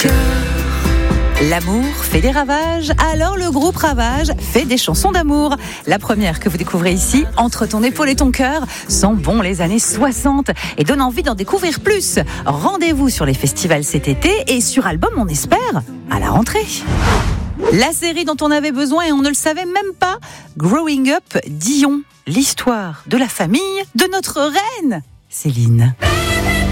cœur. L'amour fait des ravages, alors le groupe Ravage fait des chansons d'amour. La première que vous découvrez ici, Entre ton épaule et ton cœur, sent bon les années 60 et donne envie d'en découvrir plus. Rendez-vous sur les festivals cet été et sur album, on espère, à la rentrée. La série dont on avait besoin et on ne le savait même pas, Growing Up Dion, l'histoire de la famille de notre reine, Céline.